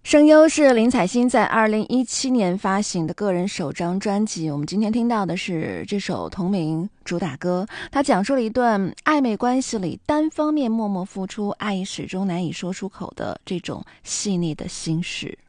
声优是林采欣在2017年发行的个人首张专辑，我们今天听到的是这首同名主打歌。它讲述了一段暧昧关系里单方面默默付出，爱意始终难以说出口的这种细腻的心事。